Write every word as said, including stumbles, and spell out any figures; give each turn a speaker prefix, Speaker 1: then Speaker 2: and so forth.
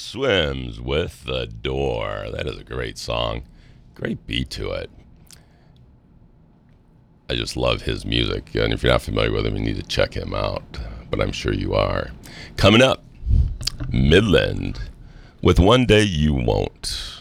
Speaker 1: Swims with the Door. That is a great song. Great beat to it. I just love his music. And if you're not familiar with him, you need to check him out. But I'm sure you are. Coming up, Midland with One Day You Won't.